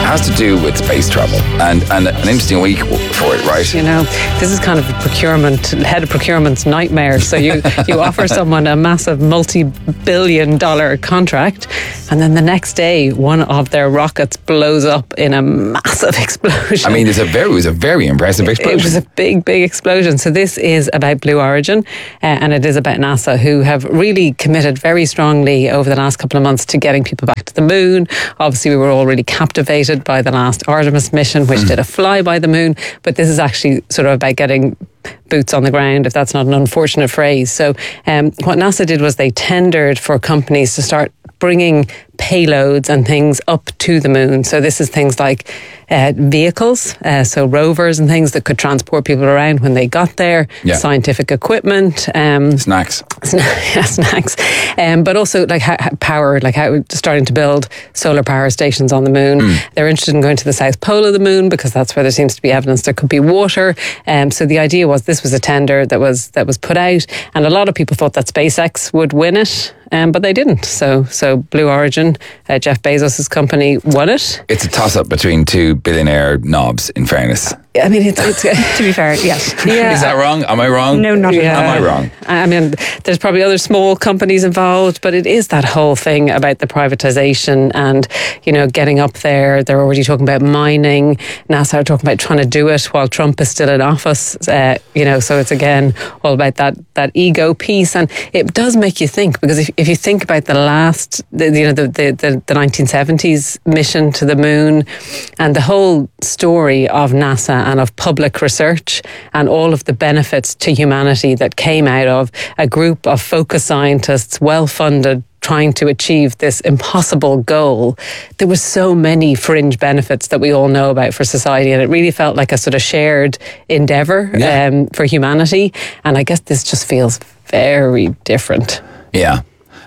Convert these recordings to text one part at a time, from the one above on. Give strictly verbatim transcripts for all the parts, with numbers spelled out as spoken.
has to do with space travel and, and an interesting week for it, right? You know, this is kind of a procurement, head of procurement's nightmare. So you, you offer someone a massive multi-billion dollar contract, and then the next day, one of their rockets blows up in a massive explosion. I mean, it's a very, it was a very impressive explosion. It was a big, big explosion. So this is about Blue Origin, uh, and it is about NASA, who have really committed very strongly over the last couple of months to getting people back to the moon. Obviously, we were all really captivated by the last Artemis mission, which mm. did a fly by the moon. But this is actually sort of about getting boots on the ground, if that's not an unfortunate phrase. So um, what NASA did was they tendered for companies to start bringing payloads and things up to the moon. So this is things like uh, vehicles, uh, so rovers and things that could transport people around when they got there, yeah. scientific equipment. Um, snacks. yeah, snacks. Um, but also like how, how power, like how starting to build solar power stations on the moon. Mm. They're interested in going to the South Pole of the moon because that's where there seems to be evidence there could be water. Um, so the idea was this was a tender that was that was put out, and a lot of people thought that SpaceX would win it. Um, but they didn't. So, so Blue Origin, uh, Jeff Bezos' company, won it. It's a toss-up between two billionaire knobs, in fairness. I mean, it's, it's to be fair, yes. Yeah. Is that wrong? Am I wrong? No, not yeah. at all. Am I wrong? I mean, there's probably other small companies involved, but it is that whole thing about the privatization and, you know, getting up there. They're already talking about mining. NASA are talking about trying to do it while Trump is still in office. Uh, you know, so it's again all about that that ego piece, and it does make you think, because if, if you think about the last, the, you know, the, the the the nineteen seventies mission to the moon, and the whole story of NASA and of public research and all of the benefits to humanity that came out of a group of focused scientists, well funded, trying to achieve this impossible goal. There were so many fringe benefits that we all know about for society, and it really felt like a sort of shared endeavour yeah. um, for humanity. And I guess this just feels very different. Yeah.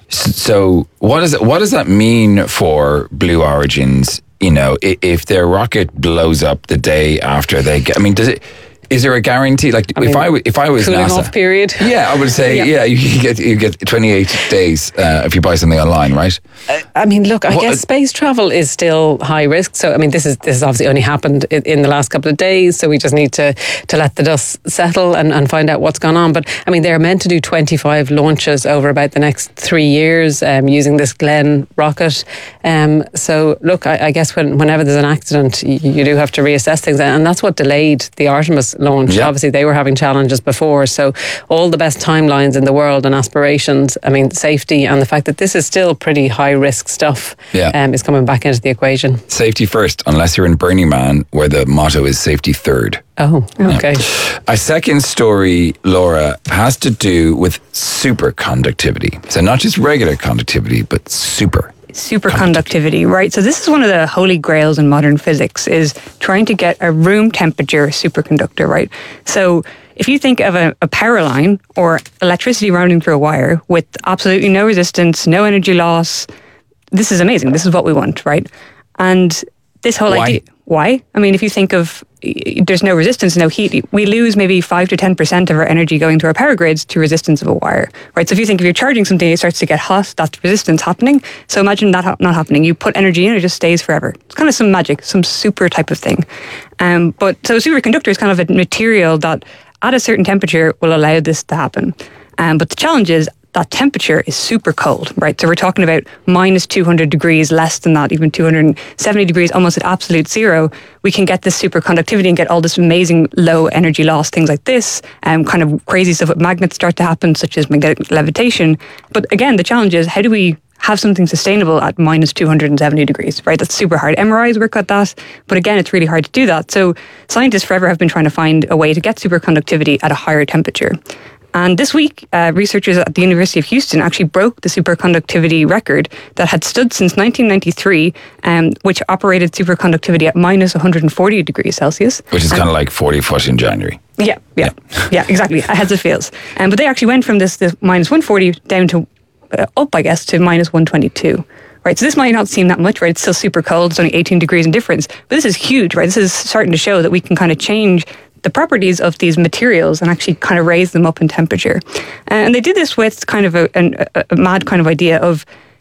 So what does it, what does that mean for Blue Origin's? You know, if their rocket blows up the day after they get, I mean, does it? Is there a guarantee? Like, I if mean, I if I was cooling NASA, off period. Yeah, I would say yeah. yeah you get you get twenty-eight days uh, if you buy something online, right? Uh, I mean, look, I what, guess space travel is still high risk. So, I mean, this is this has obviously only happened in, in the last couple of days. So we just need to to let the dust settle and, and find out what's gone on. But I mean, they're meant to do twenty-five launches over about the next three years um, using this Glenn rocket. Um, so, look, I, I guess when, whenever there's an accident, you, you do have to reassess things, and that's what delayed the Artemis launch. Yeah. Obviously, they were having challenges before. So, all the best timelines in the world and aspirations. I mean, safety and the fact that this is still pretty high risk stuff yeah. um, is coming back into the equation. Safety first, unless you're in Burning Man, where the motto is safety third. Oh, okay. Yeah. A second story, Laura, has to do with superconductivity. So not just regular conductivity, but super. Superconductivity, right? So this is one of the holy grails in modern physics, is trying to get a room temperature superconductor, right? So if you think of a, a power line or electricity running through a wire with absolutely no resistance, no energy loss, this is amazing. This is what we want, right? And this whole Why? idea... Why? I mean, if you think of, there's no resistance, no heat, we lose maybe five to ten percent of our energy going through our power grids to resistance of a wire, right? So if you think if you're charging something, it starts to get hot, that's resistance happening. So imagine that ha- not happening. You put energy in, it just stays forever. It's kind of some magic, some super type of thing. Um, but so a superconductor is kind of a material that at a certain temperature will allow this to happen. Um, but the challenge is, that temperature is super cold, right? So we're talking about minus two hundred degrees, less than that, even two hundred seventy degrees, almost at absolute zero. We can get this superconductivity and get all this amazing low energy loss, things like this, and um, kind of crazy stuff with magnets start to happen, such as magnetic levitation. But again, the challenge is, how do we have something sustainable at minus two hundred seventy degrees, right? That's super hard. M R Is work at that, but again, it's really hard to do that. So scientists forever have been trying to find a way to get superconductivity at a higher temperature. And this week, uh, researchers at the University of Houston actually broke the superconductivity record that had stood since nineteen ninety-three, um, which operated superconductivity at minus one hundred forty degrees Celsius. Which is kind of like forty foot in January. Yeah, yeah, yeah, yeah exactly. As it feels. Um, but they actually went from this, this minus one hundred forty down to, uh, up, I guess, to minus one hundred twenty-two. Right, so this might not seem that much, right? It's still super cold. It's only eighteen degrees in difference. But this is huge, right? This is starting to show that we can kind of change the properties of these materials and actually kind of raise them up in temperature. And they did this with kind of a, a, a mad kind of idea of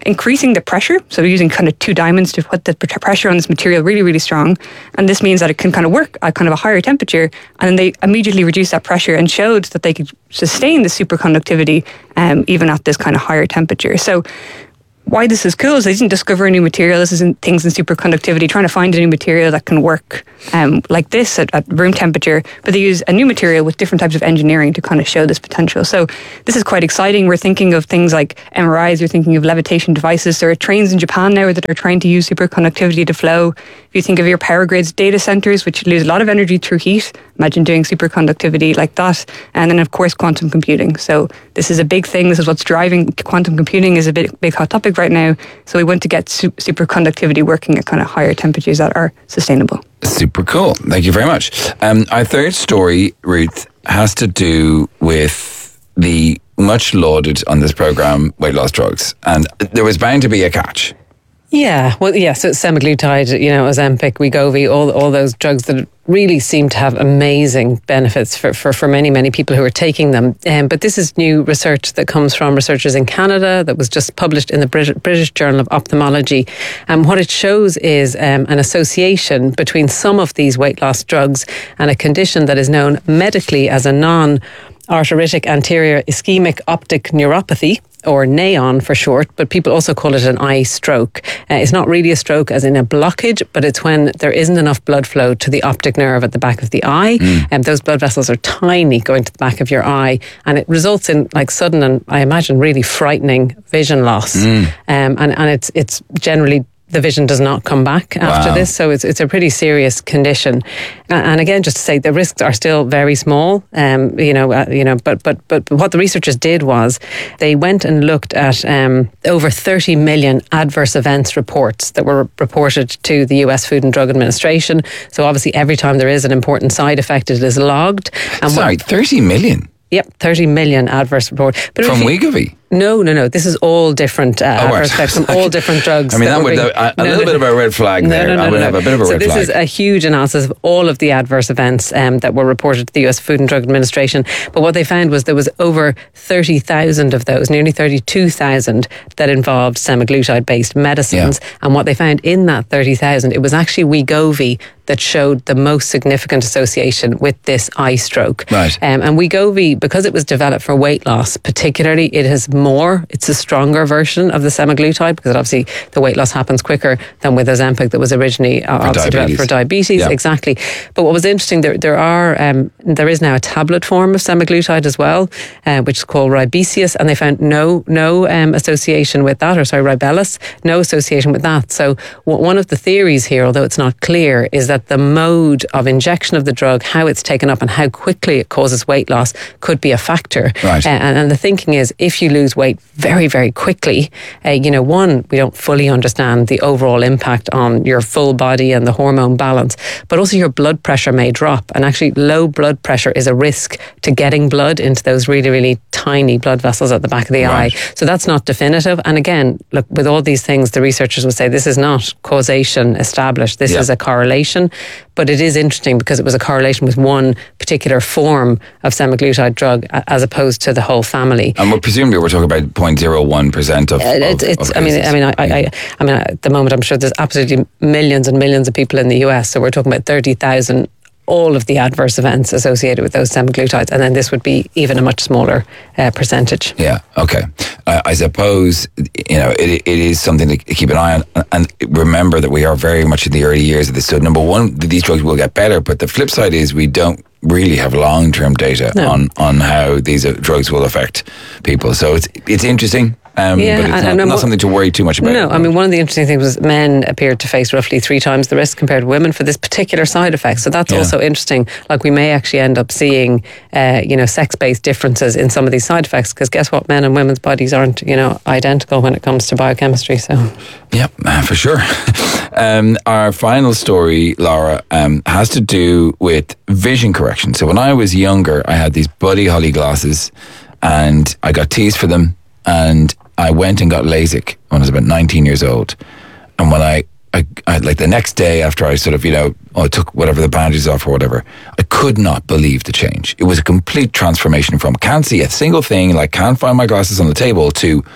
increasing the pressure. So they're using kind of two diamonds to put the pressure on this material really, really strong. And this means that it can kind of work at kind of a higher temperature. And then they immediately reduced that pressure and showed that they could sustain the superconductivity um, even at this kind of higher temperature. So why this is cool is they didn't discover a new material. This isn't things in superconductivity, trying to find a new material that can work um, like this at, at room temperature, but they use a new material with different types of engineering to kind of show this potential. So this is quite exciting. We're thinking of things like M R Is, we're thinking of levitation devices. There are trains in Japan now that are trying to use superconductivity to flow. If you think of your power grids, data centers, which lose a lot of energy through heat, imagine doing superconductivity like that. And then, of course, quantum computing. So this is a big thing. This is what's driving quantum computing, is a big, big hot topic right now. So we want to get su- superconductivity working at kind of higher temperatures that are sustainable. Super cool. Thank you very much. Um, our third story, Ruth, has to do with the much lauded on this program weight loss drugs. And there was bound to be a catch. Yeah, well, yeah, so semaglutide, you know, Ozempic, Wegovy, all all those drugs that really seem to have amazing benefits for, for, for many, many people who are taking them. Um, but this is new research that comes from researchers in Canada that was just published in the British, British Journal of Ophthalmology. And what it shows is um, an association between some of these weight loss drugs and a condition that is known medically as a non-arteritic anterior ischemic optic neuropathy, or NAON for short, but people also call it an eye stroke. Uh, it's not really a stroke as in a blockage, but it's when there isn't enough blood flow to the optic nerve at the back of the eye. Mm. And those blood vessels are tiny going to the back of your eye, and it results in like sudden and I imagine really frightening vision loss. Mm. Um, and, and it's it's generally the vision does not come back after wow. this, so it's it's a pretty serious condition. And again, just to say, the risks are still very small. Um, you know, uh, you know, but but but what the researchers did was they went and looked at um, over thirty million adverse events reports that were reported to the U S Food and Drug Administration. So obviously, every time there is an important side effect, it is logged. And Sorry, what, thirty million. Yep, thirty million adverse reports. But from Wegovy? No, no, no. This is all different uh, oh, adverse effects from all different drugs. I mean, that, that would being, a, a no, little no, bit of a red flag no, there. No, no, I would no, have no. a bit of a so red this flag. is a huge analysis of all of the adverse events um, that were reported to the U S Food and Drug Administration. But what they found was there was over thirty thousand of those, nearly thirty-two thousand, that involved semaglutide-based medicines. Yeah. And what they found in that thirty thousand, it was actually Wegovy that showed the most significant association with this eye stroke. Right. Um, and Wegovy, because it was developed for weight loss, particularly, it has more, it's a stronger version of the semaglutide, because obviously the weight loss happens quicker than with Ozempic that was originally uh, obviously developed for diabetes. Yeah. Exactly. But what was interesting, there there are um, there is now a tablet form of semaglutide as well, uh, which is called Ribesius, and they found no no um, association with that, or sorry, Ribellus, no association with that. So w- one of the theories here, although it's not clear, is that the mode of injection of the drug, how it's taken up and how quickly it causes weight loss could be a factor. Right. Uh, and, and the thinking is, if you lose weight very, very quickly, uh, you know, one, we don't fully understand the overall impact on your full body and the hormone balance, but also your blood pressure may drop. And actually, low blood pressure is a risk to getting blood into those really, really tiny blood vessels at the back of the right. eye. So that's not definitive. And again, look, with all these things, the researchers would say this is not causation established. This yeah. is a correlation. But it is interesting because it was a correlation with one particular form of semaglutide drug as opposed to the whole family. And we're presumably we're talking about zero point zero one percent of, uh, it's, of, it's, of I mean, I mean, I, I, I mean, at the moment, I'm sure there's absolutely millions and millions of people in the U S. So we're talking about thirty thousand. All of the adverse events associated with those semaglutides, and then this would be even a much smaller uh, percentage. Yeah, okay. Uh, I suppose, you know, it, it is something to keep an eye on, and remember that we are very much in the early years of this. So number one, these drugs will get better, but the flip side is we don't really have long-term data no. on, on how these drugs will affect people. So it's it's interesting. Um, yeah, but it's and, not, and not something to worry too much about. No, I mean, one of the interesting things was men appeared to face roughly three times the risk compared to women for this particular side effect. So that's yeah. also interesting. Like, we may actually end up seeing, uh, you know, sex-based differences in some of these side effects, because guess what? Men and women's bodies aren't, you know, identical when it comes to biochemistry. So, yep, for sure. um, our final story, Laura, um, has to do with vision correction. So when I was younger, I had these Buddy Holly glasses, and I got teased for them, and I went and got LASIK when I was about nineteen years old. And when I, I, I like the next day after I sort of, you know, oh, I took whatever the bandages off or whatever, I could not believe the change. It was a complete transformation from can't see a single thing, like can't find my glasses on the table, to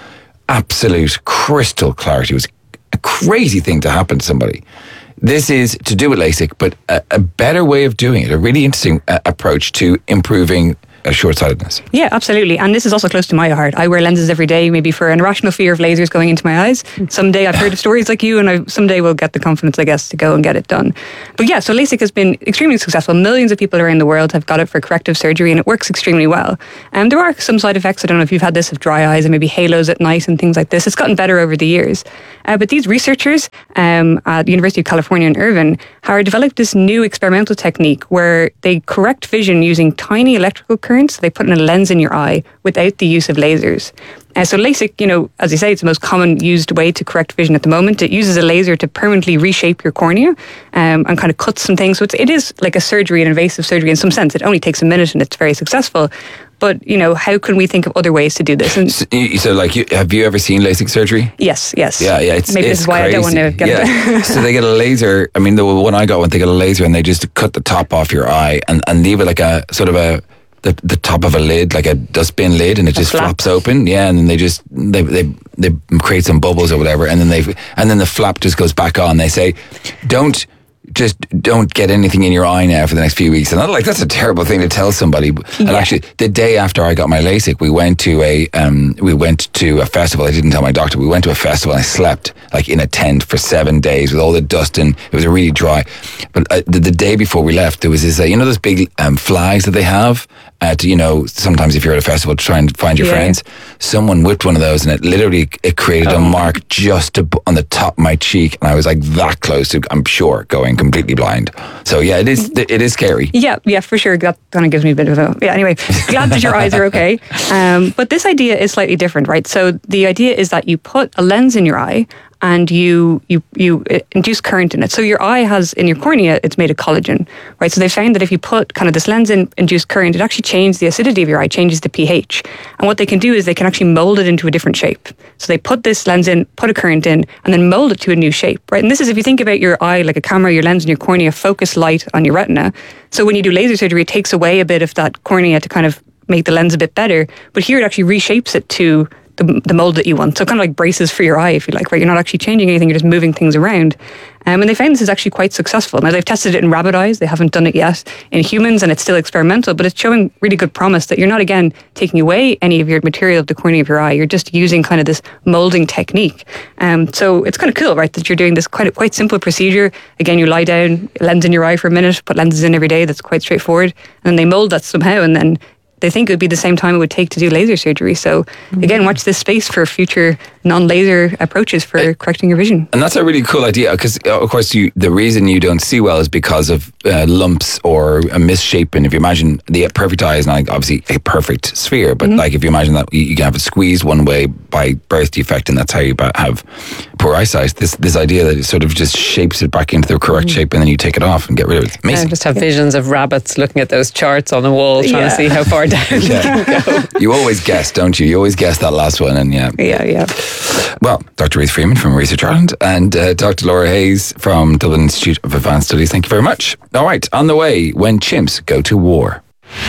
absolute crystal clarity. It was a crazy thing to happen to somebody. This is to do with LASIK, but a, a better way of doing it, a really interesting uh, approach to improving uh, short-sightedness. Yeah, absolutely. And this is also close to my heart. I wear lenses every day, maybe for an irrational fear of lasers going into my eyes. Someday I've heard of stories like you, and I someday will get the confidence, I guess, to go and get it done. But yeah, so LASIK has been extremely successful. Millions of people around the world have got it for corrective surgery, and it works extremely well. And um, there are some side effects. I don't know if you've had this of dry eyes and maybe halos at night and things like this. It's gotten better over the years. Uh, but these researchers um, at the University of California in Irvine have developed this new experimental technique where they correct vision using tiny electrical currents. They put in a lens in your eye without the use of lasers. Uh, so LASIK, you know, as you say, it's the most common used way to correct vision at the moment. It uses a laser to permanently reshape your cornea um, and kind of cut some things. So it's, it is like a surgery, an invasive surgery in some sense. It only takes a minute and it's very successful. But, you know, how can we think of other ways to do this? And so, so like, you, have you ever seen LASIK surgery? Yes, yes. Yeah, yeah. It's, Maybe it's this is why crazy. I don't want to get yeah. it. So they get a laser. I mean, the one I got, when they get a laser and they just cut the top off your eye and, and leave it like a sort of a, the, the top of a lid, like a dustbin lid, and it a just flap. flaps open. Yeah, and then they just, they, they, they create some bubbles or whatever, and then they, and then the flap just goes back on. They say, don't, just don't get anything in your eye now for the next few weeks. And I'm like, that's a terrible thing to tell somebody. And yeah. actually, the day after I got my LASIK, we went to a um, we went to a festival. I didn't tell my doctor. We went to a festival and I slept like in a tent for seven days with all the dust, and it was really dry. But uh, the, the day before we left, there was this, uh, you know, those big um, flags that they have at, you know, sometimes if you're at a festival to try and find your yeah. friends. Someone whipped one of those, and it literally it created oh. a mark just to, on the top of my cheek, and I was like that close to, I'm sure, going completely blind. So yeah, it is it is scary. Yeah, yeah, for sure. That kind of gives me a bit of a yeah. Anyway, glad that your eyes are okay. Um, but this idea is slightly different, right? So the idea is that you put a lens in your eye and you you you induce current in it. So your eye has, in your cornea, it's made of collagen, right? So they found that if you put kind of this lens in, induced current, it actually changes the acidity of your eye, changes the pH. And what they can do is they can actually mold it into a different shape. So they put this lens in, put a current in, and then mold it to a new shape, right? And this is, if you think about your eye like a camera, your lens and your cornea focus light on your retina. So when you do laser surgery, it takes away a bit of that cornea to kind of make the lens a bit better. But here it actually reshapes it to the, the mold that you want. So kind of like braces for your eye, if you like, right? You're not actually changing anything, you're just moving things around. Um, and they found this is actually quite successful. Now, they've tested it in rabbit eyes. They haven't done it yet in humans, and it's still experimental, but it's showing really good promise that you're not, again, taking away any of your material of the cornea of your eye. You're just using kind of this molding technique. Um, so it's kind of cool, right, that you're doing this quite, quite simple procedure. Again, you lie down, lens in your eye for a minute, put lenses in every day. That's quite straightforward. And then they mold that somehow, and then they think it would be the same time it would take to do laser surgery. So mm-hmm. again, watch this space for future non-laser approaches for uh, correcting your vision. And that's a really cool idea, because uh, of course you, the reason you don't see well is because of uh, lumps or a misshapen. If you imagine the perfect eye is not obviously a perfect sphere, but mm-hmm. like if you imagine that you, you can have it squeezed one way by birth defect, and that's how you have poor eyesight. This this idea that it sort of just shapes it back into the correct mm-hmm. shape, and then you take it off and get rid of it. Amazing. I just have yeah. visions of rabbits looking at those charts on the wall, trying yeah. to see how far down yeah. they can go. You always guess, don't you? You always guess that last one, and yeah. Yeah, yeah. Well, Doctor Ruth Freeman from Research Ireland and uh, Doctor Laura Hayes from Dublin Institute of Advanced Studies, thank you very much. All right, on the way, when chimps go to war.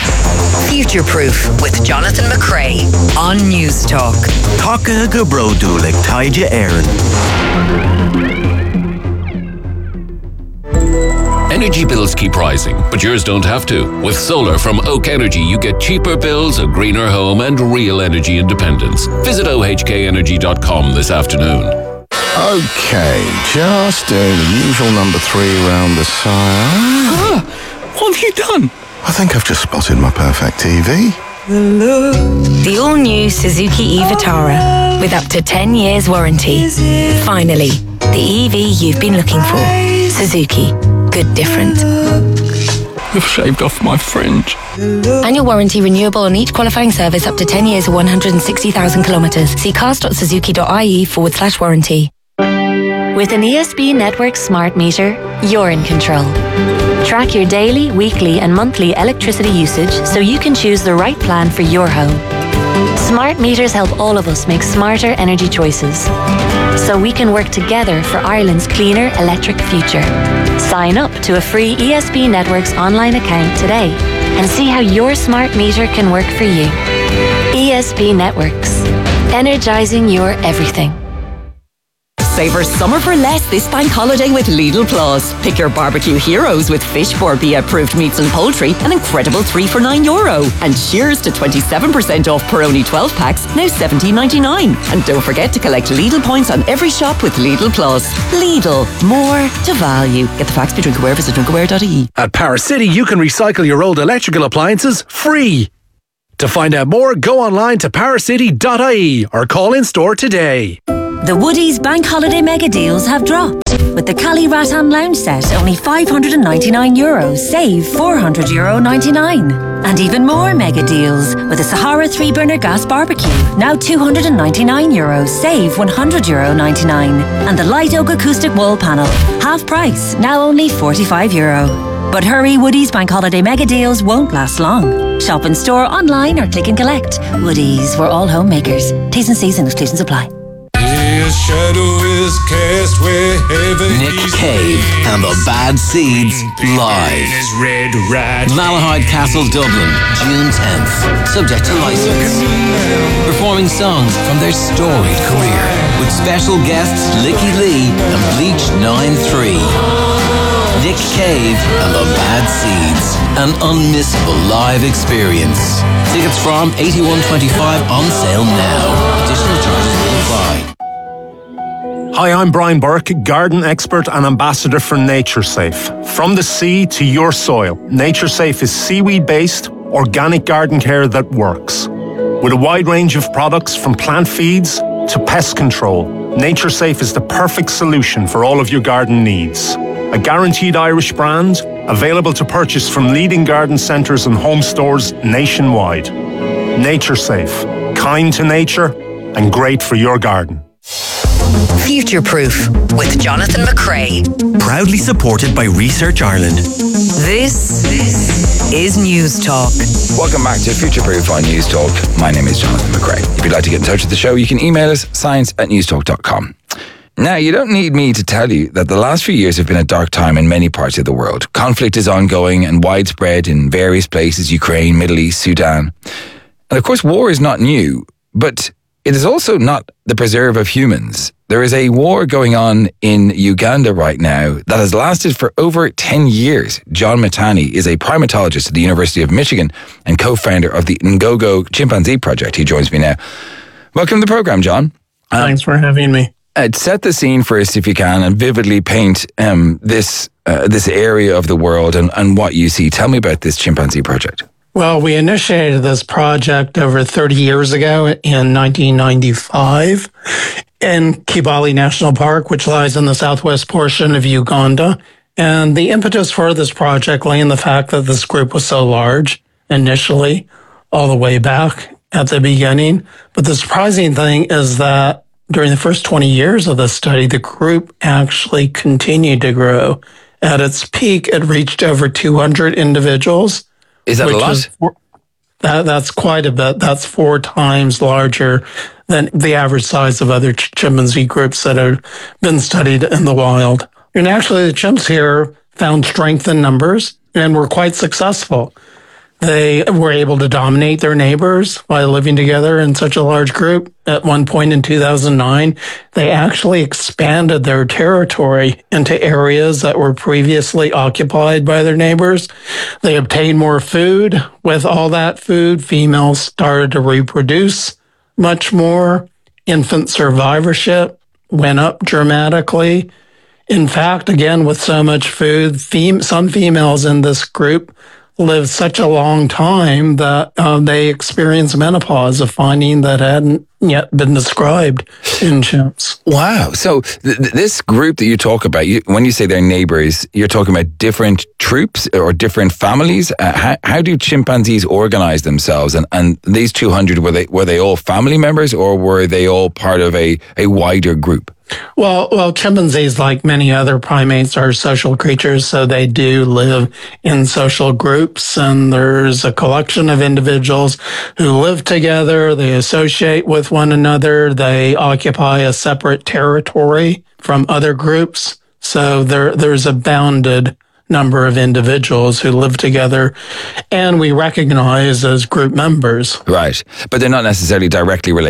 Future Proof with Jonathan McCrae on News Talk. Taka go brodulik taija Aaron. Energy bills keep rising, but yours don't have to. With solar from Oak Energy, you get cheaper bills, a greener home, and real energy independence. Visit O H K energy dot com this afternoon. Okay, just doing the usual number three round the side. Ah, what have you done? I think I've just spotted my perfect T V. The all-new Suzuki e-Vitara with up to ten years warranty. Finally, the E V you've been looking for. Suzuki. Good different. You've shaved off my fringe. Annual warranty renewable on each qualifying service up to ten years or one hundred sixty thousand kilometres. See cars.suzuki.ie forward slash warranty. With an E S B Network smart meter, you're in control. Track your daily, weekly and monthly electricity usage so you can choose the right plan for your home. Smart meters help all of us make smarter energy choices, so we can work together for Ireland's cleaner electric future. Sign up to a free E S B Networks online account today and see how your smart meter can work for you. E S B Networks. Energizing your everything. Savour summer for less this bank holiday with Lidl Plus. Pick your barbecue heroes with Fish Borbia approved meats and poultry, an incredible three for nine euro. And cheers to twenty-seven percent off Peroni twelve packs, now seventeen ninety-nine. And don't forget to collect Lidl points on every shop with Lidl Plus. Lidl, more to value. Get the facts by Drinkaware, visit drinkaware dot I E. At Power City, you can recycle your old electrical appliances free. To find out more, go online to power city dot I E or call in store today. The Woodies Bank Holiday Mega Deals have dropped. With the Cali Rattan Lounge Set, only five hundred ninety-nine euros, save four hundred euro ninety-nine. And even more mega deals with the Sahara three burner gas barbecue, now two hundred ninety-nine euros, save one hundred euro ninety-nine. And the Light Oak Acoustic Wall Panel, half price, now only forty-five euro. But hurry, Woodies Bank Holiday Mega Deals won't last long. Shop in store, online or click and collect. Woodies, we're all homemakers. T's and C's and exclusions apply. His shadow is cast wherever Nick Cave and the Bad Seeds live. Malahide Castle, Dublin, June tenth. Subject to license. Performing songs from their storied career with special guests Licky Lee and Bleach nine three. Nick Cave and the Bad Seeds. An unmissable live experience. Tickets from eighty-one twenty-five on sale now. Additional charges will apply. Hi, I'm Brian Burke, garden expert and ambassador for NatureSafe. From the sea to your soil, NatureSafe is seaweed-based, organic garden care that works. With a wide range of products from plant feeds to pest control, NatureSafe is the perfect solution for all of your garden needs. A guaranteed Irish brand, available to purchase from leading garden centres and home stores nationwide. NatureSafe, kind to nature and great for your garden. Future Proof with Jonathan McCrea. Proudly supported by Research Ireland. This, this is News Talk. Welcome back to Future Proof on News Talk. My name is Jonathan McCrea. If you'd like to get in touch with the show, you can email us, science at newstalk dot com. Now, you don't need me to tell you that the last few years have been a dark time in many parts of the world. Conflict is ongoing and widespread in various places, Ukraine, Middle East, Sudan. And of course, war is not new, but it is also not the preserve of humans. There is a war going on in Uganda right now that has lasted for over ten years. John Matani is a primatologist at the University of Michigan and co-founder of the Ngogo Chimpanzee Project. He joins me now. Welcome to the program, John. Um, Thanks for having me. Uh, set the scene for us if you can and vividly paint um, this uh, this area of the world and, and what you see. Tell me about this chimpanzee project. Well, we initiated this project over thirty years ago in nineteen ninety-five in Kibale National Park, which lies in the southwest portion of Uganda. And the impetus for this project lay in the fact that this group was so large initially, all the way back at the beginning. But the surprising thing is that during the first twenty years of the study, the group actually continued to grow. At its peak, it reached over two hundred individuals. Is that a lot? Is, that, that's quite a bit. That's four times larger than the average size of other ch- chimpanzee groups that have been studied in the wild. And actually, the chimps here found strength in numbers and were quite successful. They were able to dominate their neighbors by living together in such a large group. At one point in two thousand nine, they actually expanded their territory into areas that were previously occupied by their neighbors. They obtained more food. With all that food, females started to reproduce much more. Infant survivorship went up dramatically. In fact, again, with so much food, fem- some females in this group lived such a long time that uh, they experienced menopause, a finding that hadn't yet been described in chimps. Wow. So th- this group that you talk about, you, when you say they're neighbors, you're talking about different troops or different families. Uh, how, how do chimpanzees organize themselves? And, and these two hundred, were they were they all family members or were they all part of a, a wider group? Well, well, chimpanzees, like many other primates, are social creatures, so they do live in social groups, and there's a collection of individuals who live together, they associate with one another, they occupy a separate territory from other groups, so there there's a bounded number of individuals who live together and we recognize as group members. Right. But they're not necessarily directly related.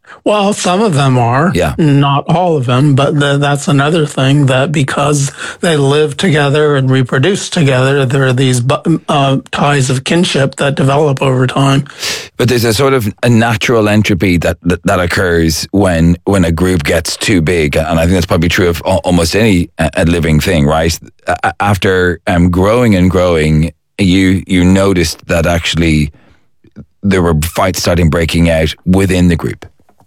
Well, some of them are. Yeah. Not all of them, but the, that's another thing, that because they live together and reproduce together, there are these uh, ties of kinship that develop over time. But there's a sort of a natural entropy that, that, that occurs when when a group gets too big. And I think that's probably true of almost any uh, living thing, right? After um, growing and growing, you you noticed that actually there were fights starting breaking out within the group.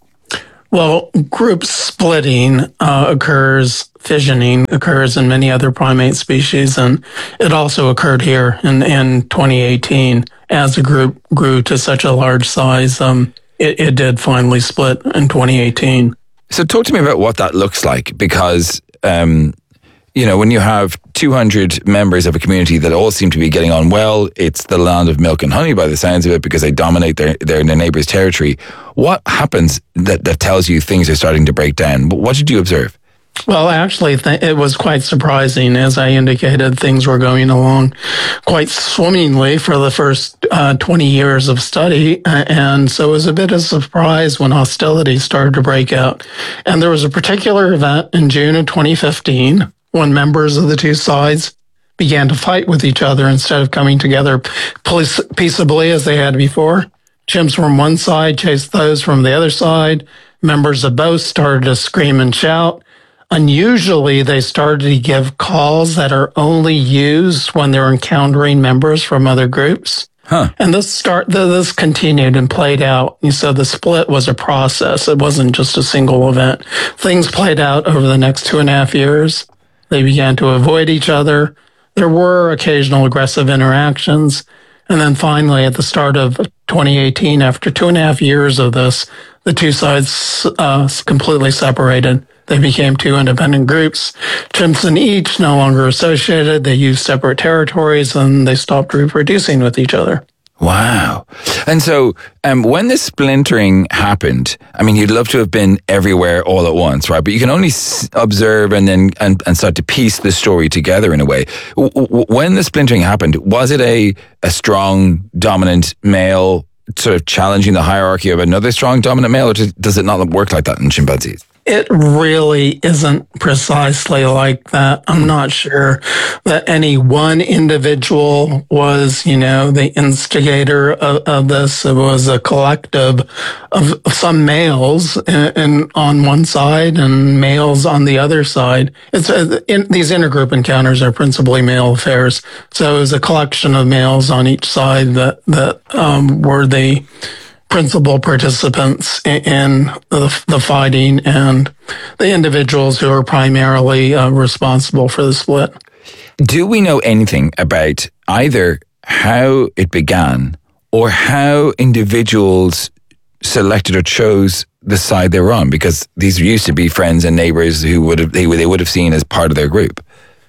Well, group splitting uh, occurs, fissioning occurs in many other primate species, and it also occurred here in, in twenty eighteen. As the group grew to such a large size, um, it, it did finally split in twenty eighteen. So talk to me about what that looks like, because, um, you know, when you have two hundred members of a community that all seem to be getting on well, it's the land of milk and honey by the sounds of it, because they dominate their, their, their neighbour's territory. What happens that, that tells you things are starting to break down? What did you observe? Well, actually, th- it was quite surprising. As I indicated, things were going along quite swimmingly for the first uh, twenty years of study. Uh, and so it was a bit of a surprise when hostilities started to break out. And there was a particular event in June of twenty fifteen when members of the two sides began to fight with each other instead of coming together peaceably as they had before. Chimps from one side chased those from the other side. Members of both started to scream and shout. Unusually, they started to give calls that are only used when they're encountering members from other groups. Huh. And this start, this continued and played out. And so the split was a process. It wasn't just a single event. Things played out over the next two and a half years. They began to avoid each other. There were occasional aggressive interactions. And then finally, at the start of twenty eighteen, after two and a half years of this, the two sides uh, completely separated. They became two independent groups. Chimps in each no longer associated. They used separate territories, and they stopped reproducing with each other. Wow. And so um, when the splintering happened, I mean, you'd love to have been everywhere all at once, right? But you can only s- observe and then and, and start to piece the story together in a way. W- w- when the splintering happened, was it a, a strong, dominant male sort of challenging the hierarchy of another strong, dominant male, or does it not work like that in chimpanzees? It really isn't precisely like that. I'm not sure that any one individual was, you know, the instigator of, of this. It was a collective of some males in, in, on one side and males on the other side. It's a, in, these intergroup encounters are principally male affairs. So it was a collection of males on each side that, that um, were the principal participants in the, the fighting and the individuals who are primarily uh, responsible for the split. Do we know anything about either how it began or how individuals selected or chose the side they were on? Because these used to be friends and neighbors who would have they, they would have seen as part of their group.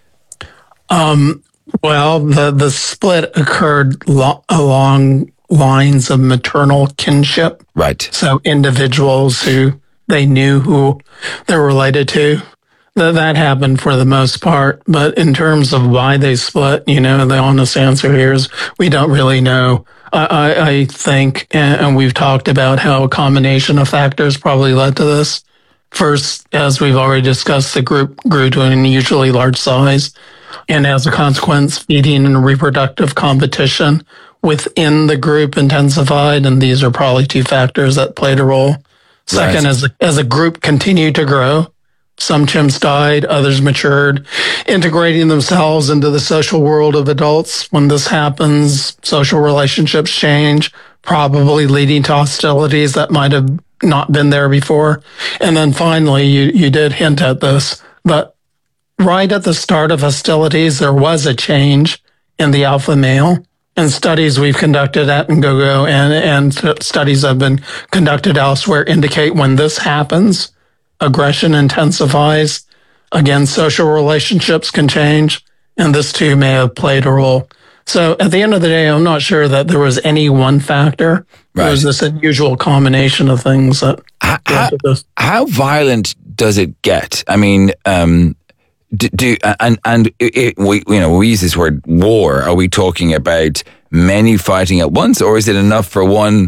Um. Well, the the split occurred lo- along lines of maternal kinship. Right. So individuals who they knew who they're related to. That, that happened for the most part. But in terms of why they split, you know, the honest answer here is we don't really know. I, I, I think, and we've talked about how a combination of factors probably led to this. First, as we've already discussed, the group grew to an unusually large size. And as a consequence, feeding and reproductive competition within the group intensified, and these are probably two factors that played a role. Second, Right. as, a, as a group continued to grow, some chimps died, others matured, integrating themselves into the social world of adults. When this happens, social relationships change, probably leading to hostilities that might have not been there before. And then finally, you, you did hint at this, but right at the start of hostilities, there was a change in the alpha male. And studies we've conducted at Ngogo and, and studies that have been conducted elsewhere indicate when this happens, aggression intensifies. Again, social relationships can change, and this too may have played a role. So at the end of the day, I'm not sure that there was any one factor. Right. There was this unusual combination of things that how, how, how violent does it get? I mean, um, Do, do and and it, it, we you know we use this word war. Are we talking about many fighting at once, or is it enough for one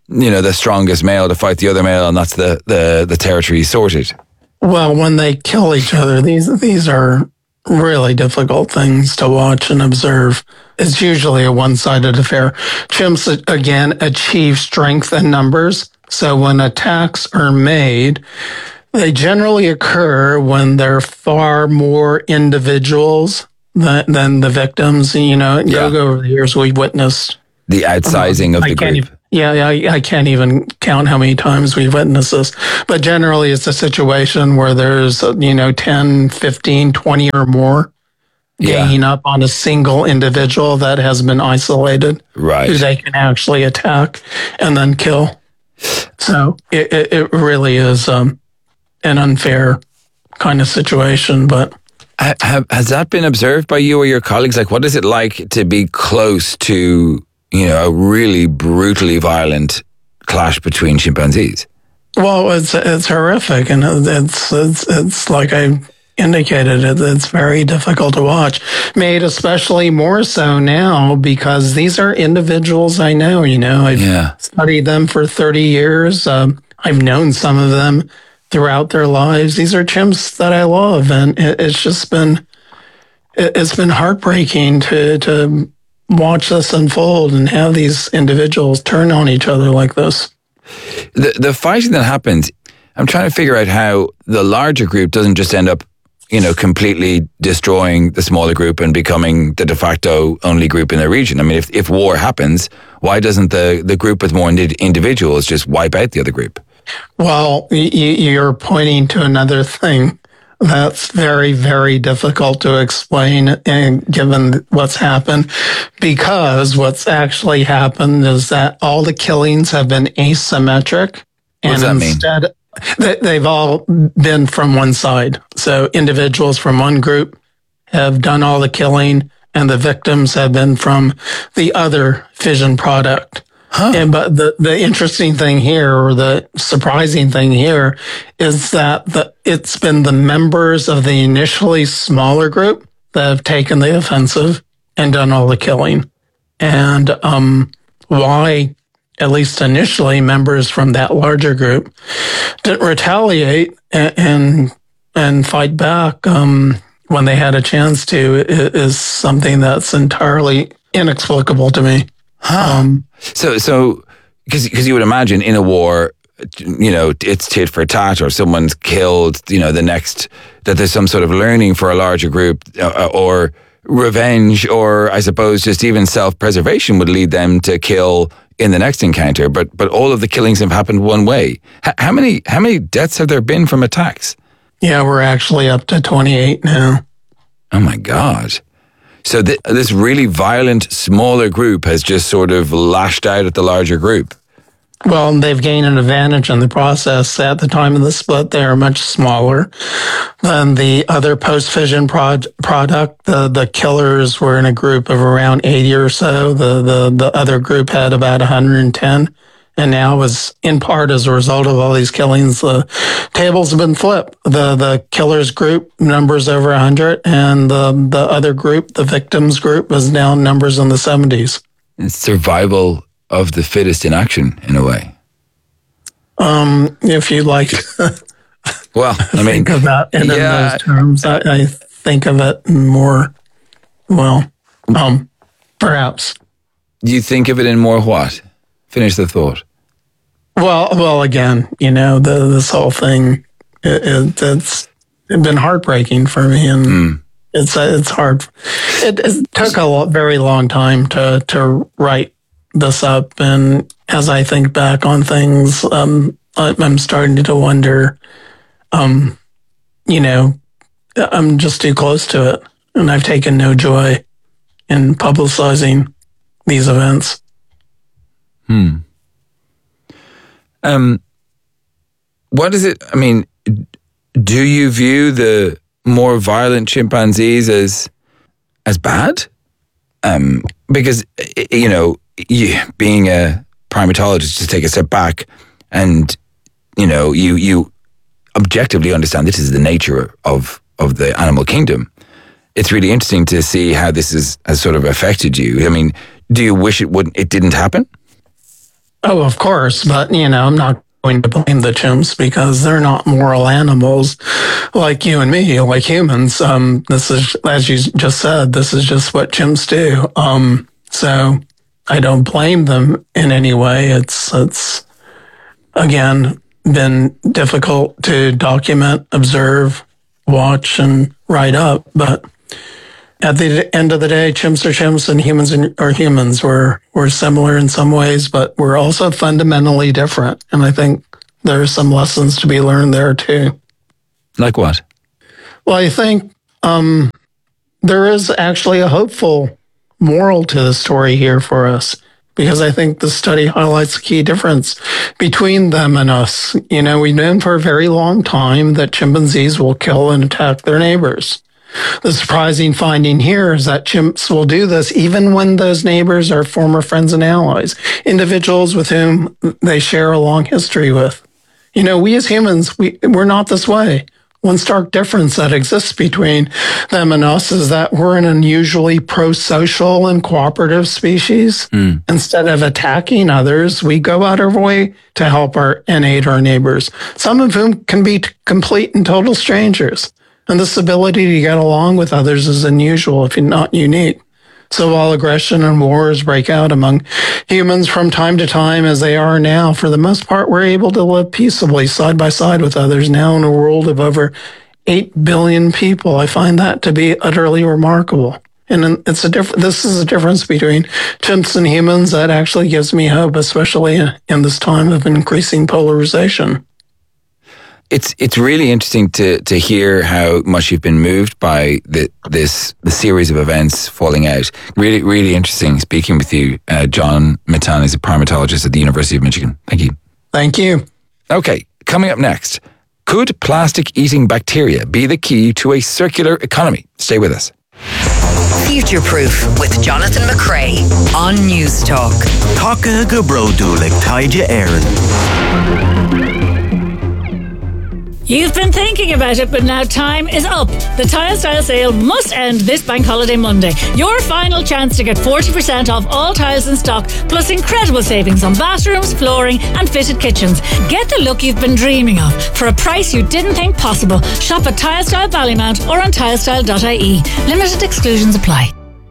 you know, the strongest male to fight the other male, and that's the the, the territory sorted. Well, when they kill each other, these these are really difficult things to watch and observe. It's usually a one-sided affair. Chimps, again, achieve strength in numbers. So when attacks are made, they generally occur when there are far more individuals than, than the victims. You know, Yeah. over the years, we've witnessed The outsizing of I the can't group. even- yeah, I, I can't even count how many times we've witnessed this. But generally, it's a situation where there's, uh, you know, ten, fifteen, twenty or more ganging up on a single individual that has been isolated. Right. Who they can actually attack and then kill. So it, it, it really is um, an unfair kind of situation. But Ha- have, has that been observed by you or your colleagues? Like, what is it like to be close to, you know, a really brutally violent clash between chimpanzees? Well, it's it's horrific, and it's it's it's like I indicated, it, it's very difficult to watch. Made especially more so now because these are individuals I know. You know, I've Yeah. studied them for thirty years. Um, I've known some of them throughout their lives. These are chimps that I love, and it, it's just been it, it's been heartbreaking to to watch this unfold and have these individuals turn on each other like this. The the fighting that happens, I'm trying to figure out how the larger group doesn't just end up, you know, completely destroying the smaller group and becoming the de facto only group in the region. I mean, if, if war happens, why doesn't the, the group with more indi- individuals just wipe out the other group? Well, y- you're pointing to another thing that's very, very difficult to explain, and given what's happened, because what's actually happened is that all the killings have been asymmetric, What does and that mean? instead they, they've all been from one side. So individuals from one group have done all the killing, and the victims have been from the other fission product. And but the, the interesting thing here, or the surprising thing here, is that the, it's been the members of the initially smaller group that have taken the offensive and done all the killing. And um, why, at least initially, members from that larger group didn't retaliate and and, and fight back um, when they had a chance to is, is something that's entirely inexplicable to me. Huh. Um, so, so because because you would imagine in a war, you know, it's tit for tat, or someone's killed, you know, the next, that there's some sort of learning for a larger group, uh, or revenge, or I suppose just even self-preservation would lead them to kill in the next encounter. But but all of the killings have happened one way. H- how many how many deaths have there been from attacks? Yeah, we're actually up to twenty-eight now. Oh my God. So th- this really violent, smaller group has just sort of lashed out at the larger group. Well, they've gained an advantage in the process. At the time of the split, they are much smaller than the other post-fission prod- product. The the killers were in a group of around eighty or so. The, the, the other group had about one hundred ten. And now, as in part as a result of all these killings, the tables have been flipped. The the killers group numbers over one hundred, and the, the other group, the victims group, is now numbers in the seventies. It's survival of the fittest in action, in a way. Um, if you like, well, I mean, think about it in yeah. those terms. I, I think of it more. Well, um, perhaps. You think of it in more what? Finish the thought. Well, well, again, you know, the, this whole thing, it, it, it's been heartbreaking for me, and mm. it's it's hard. It, it took a lot, very long time to to write this up, and as I think back on things, um, I, I'm starting to wonder, um, you know, I'm just too close to it, and I've taken no joy in publicizing these events. Hmm. Um, what is it? I mean, do you view the more violent chimpanzees as as bad? Um, because you know, you, being a primatologist, to take a step back, and you know, you you objectively understand this is the nature of of the animal kingdom. It's really interesting to see how this is, has sort of affected you. I mean, do you wish it wouldn't? It didn't happen? Oh, of course. But, you know, I'm not going to blame the chimps because they're not moral animals like you and me, like humans. Um, this is, as you just said, this is just what chimps do. Um, so I don't blame them in any way. It's, it's, again, been difficult to document, observe, watch, and write up. But at the end of the day, chimps are chimps and humans are humans. We're, we're similar in some ways, but we're also fundamentally different. And I think there are some lessons to be learned there too. Like what? Well, I think um, there is actually a hopeful moral to the story here for us, because I think the study highlights a key difference between them and us. You know, we've known for a very long time that chimpanzees will kill and attack their neighbors. The surprising finding here is that chimps will do this even when those neighbors are former friends and allies, individuals with whom they share a long history with. You know, we as humans, we, we're not this way. One stark difference that exists between them and us is that we're an unusually pro-social and cooperative species. Mm. Instead of attacking others, we go out of our way to help our and aid our neighbors, some of whom can be t- complete and total strangers. And this ability to get along with others is unusual, if not unique. So while aggression and wars break out among humans from time to time, as they are now, for the most part, we're able to live peaceably side by side with others now in a world of over eight billion people. I find that to be utterly remarkable. And it's a diff- this is a difference between chimps and humans that actually gives me hope, especially in this time of increasing polarization. It's it's really interesting to to hear how much you've been moved by the this the series of events falling out. Really, really interesting speaking with you. Uh, John Mittan is a primatologist at the University of Michigan. Thank you. Thank you. Okay, coming up next, could plastic-eating bacteria be the key to a circular economy? Stay with us. Future Proof with Jonathan McCrea on News Talk. Taka go brodulik taija Aaron. You've been thinking about it, but now time is up. The Tile Style sale must end this Bank Holiday Monday. Your final chance to get forty percent off all tiles in stock, plus incredible savings on bathrooms, flooring and fitted kitchens. Get the look you've been dreaming of for a price you didn't think possible. Shop at Tile Style Ballymount or on tilestyle dot I E. Limited exclusions apply.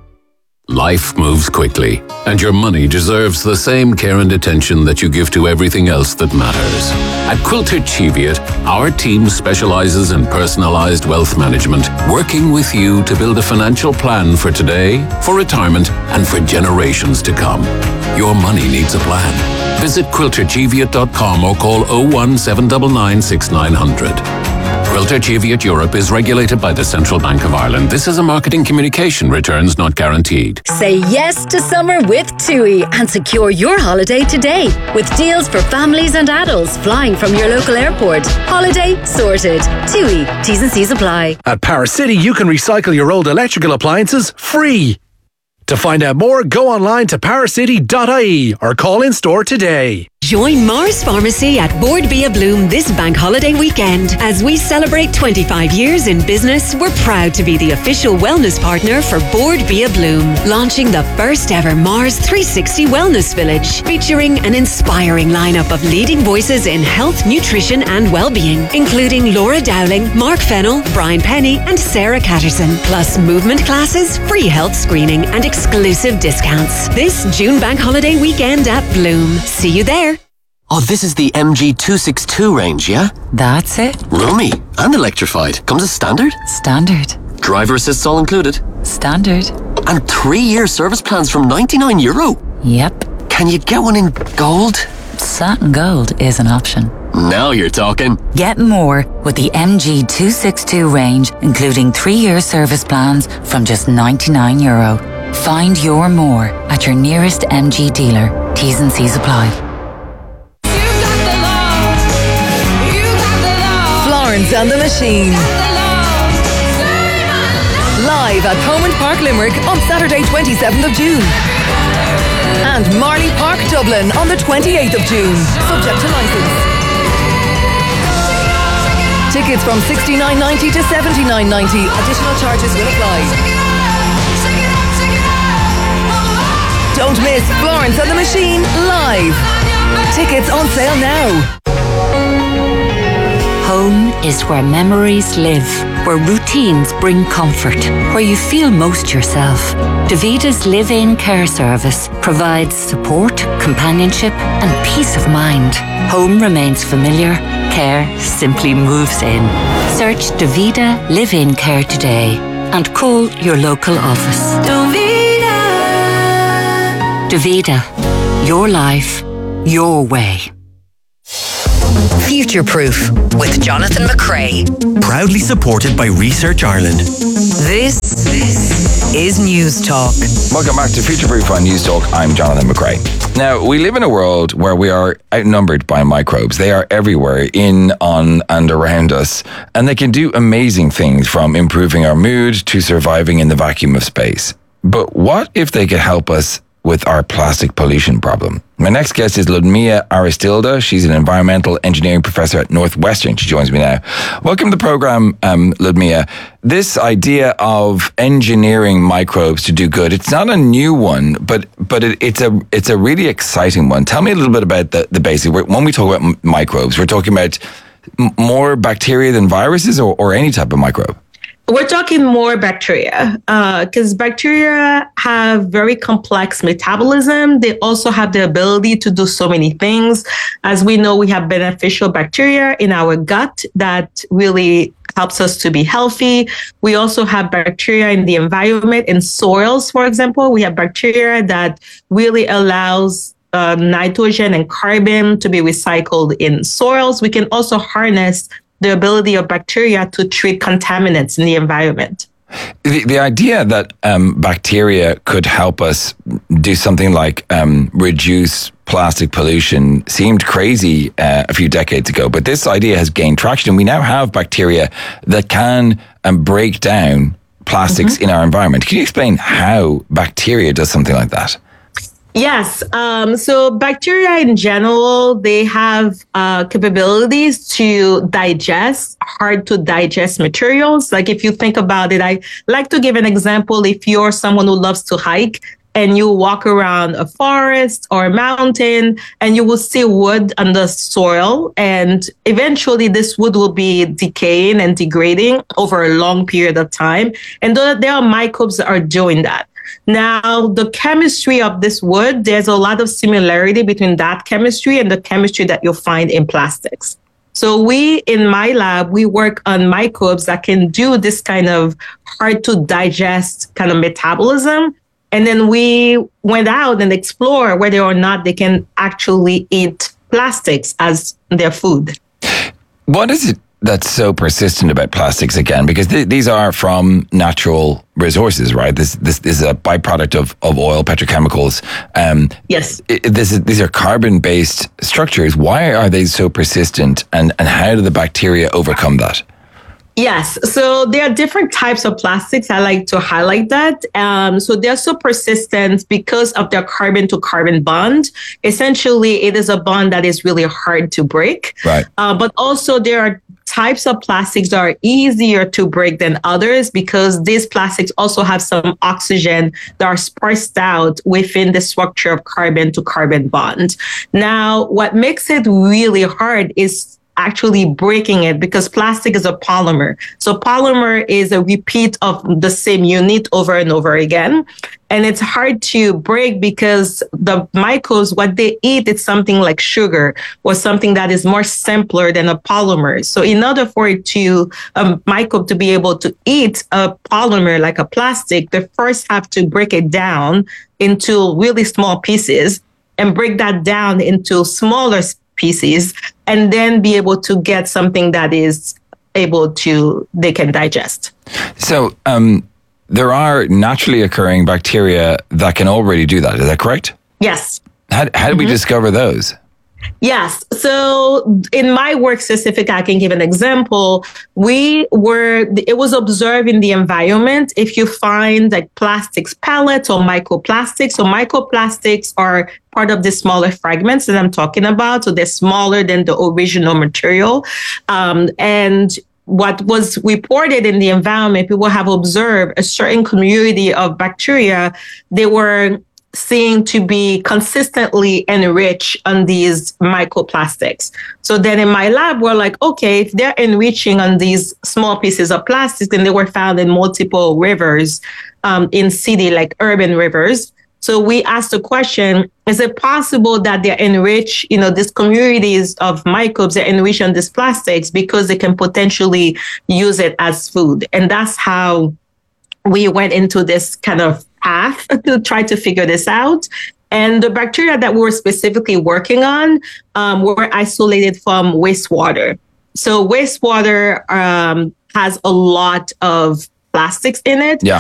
Life moves quickly, and your money deserves the same care and attention that you give to everything else that matters. At Quilter Cheviot, our team specializes in personalized wealth management, working with you to build a financial plan for today, for retirement, and for generations to come. Your money needs a plan. Visit quilter cheviot dot com or call oh one seven nine nine six nine hundred. Quilter Cheviot Europe is regulated by the Central Bank of Ireland. This is a marketing communication. Returns not guaranteed. Say yes to summer with TUI and secure your holiday today with deals for families and adults flying from your local airport. Holiday sorted. TUI. T's and C's apply. At Paris City, you can recycle your old electrical appliances free. To find out more, go online to paris city dot I E or call in store today. Join Mars Pharmacy at Board Bia Bloom this bank holiday weekend. As we celebrate twenty-five years in business, we're proud to be the official wellness partner for Board Bia Bloom, launching the first ever Mars three sixty Wellness Village, featuring an inspiring lineup of leading voices in health, nutrition and well-being, including Laura Dowling, Mark Fennell, Brian Penny and Sarah Catterson, plus movement classes, free health screening and exclusive discounts. This June bank holiday weekend at Bloom. See you there. Oh, this is the M G two sixty-two range, yeah? That's it. Roomy and electrified. Comes as standard? Standard. Driver assists all included? Standard. And three-year service plans from ninety-nine euro? Yep. Can you get one in gold? Satin gold is an option. Now you're talking. Get more with the M G two sixty-two range, including three-year service plans from just ninety-nine euro. Find your more at your nearest M G dealer. T's and C's apply. Florence and the Machine. Live at Thomond Park Limerick on Saturday twenty-seventh of June. And Marley Park Dublin on the twenty-eighth of June. Subject to licence. Tickets from sixty-nine ninety to seventy-nine ninety. Additional charges will apply. Don't miss Florence and the Machine live. Tickets on sale now. Home is where memories live, where routines bring comfort, where you feel most yourself. Davita's live-in care service provides support, companionship and peace of mind. Home remains familiar, care simply moves in. Search Davita Live-in Care today and call your local office. Davita. Davita, your life, your way. Future Proof with Jonathan McCrea. Proudly supported by Research Ireland. This, this is News Talk. Welcome back to Future Proof on News Talk. I'm Jonathan McCrea. Now, we live in a world where we are outnumbered by microbes. They are everywhere, in, on, and around us, and they can do amazing things, from improving our mood to surviving in the vacuum of space. But what if they could help us with our plastic pollution problem? My next guest is Ludmilla Aristilda. She's an environmental engineering professor at Northwestern. She joins me now. Welcome to the program, um, Ludmilla. This idea of engineering microbes to do good, it's not a new one, but but it, it's a it's a really exciting one. Tell me a little bit about the, the basic. When we talk about m- microbes, we're talking about m- more bacteria than viruses, or, or any type of microbe? We're talking more bacteria, because uh, bacteria have very complex metabolism. They also have the ability to do so many things. As we know, we have beneficial bacteria in our gut that really helps us to be healthy. We also have bacteria in the environment, in soils, for example. We have bacteria that really allows uh, nitrogen and carbon to be recycled in soils. We can also harness the ability of bacteria to treat contaminants in the environment. The, the idea that um, bacteria could help us do something like um, reduce plastic pollution seemed crazy uh, a few decades ago, but this idea has gained traction. We now have bacteria that can um, break down plastics mm-hmm. in our environment. Can you explain how bacteria does something like that? Yes. Um, so bacteria in general, they have uh, capabilities to digest hard to digest materials. Like if you think about it, I like to give an example. If you're someone who loves to hike and you walk around a forest or a mountain and you will see wood on the soil, and eventually this wood will be decaying and degrading over a long period of time. And there are microbes that are doing that. Now, the chemistry of this wood, there's a lot of similarity between that chemistry and the chemistry that you'll find in plastics. So we, in my lab, we work on microbes that can do this kind of hard to digest kind of metabolism. And then we went out and explored whether or not they can actually eat plastics as their food. What is it that's so persistent about plastics again? Because th- these are from natural resources, right? This this, this is a byproduct of, of oil, petrochemicals. Um, yes. It, this is, these are carbon-based structures. Why are they so persistent, and, and how do the bacteria overcome that? Yes. So there are different types of plastics. I like to highlight that. Um, so they're so persistent because of their carbon to carbon bond. Essentially, it is a bond that is really hard to break. Right. Uh, but also there are types of plastics that are easier to break than others, because these plastics also have some oxygen that are sparsed out within the structure of carbon to carbon bond. Now, what makes it really hard is actually breaking it, because plastic is a polymer. So polymer is a repeat of the same unit over and over again. And it's hard to break because the microbes, what they eat, it's something like sugar or something that is more simpler than a polymer. So in order for it to, a microbe to be able to eat a polymer like a plastic, they first have to break it down into really small pieces and break that down into smaller pieces, and then be able to get something that is able to, they can digest. So um, there are naturally occurring bacteria that can already do that. Is that correct? Yes. How, how did mm-hmm. we discover those? Yes. So in my work specific, I can give an example. We were, it was observed in the environment. If you find like plastics pellets or microplastics, so microplastics are part of the smaller fragments that I'm talking about. So they're smaller than the original material. Um, and what was reported in the environment, people have observed a certain community of bacteria. They were seem to be consistently enriched on these microplastics. So then in my lab, we're like, okay, if they're enriching on these small pieces of plastic, and they were found in multiple rivers um, in city, like urban rivers. So we asked the question, is it possible that they're enriched, you know, these communities of microbes, they're enriched on these plastics because they can potentially use it as food? And that's how we went into this kind of path to try to figure this out. And the bacteria that we were specifically working on um, were isolated from wastewater. So wastewater um, has a lot of plastics in it. Yeah.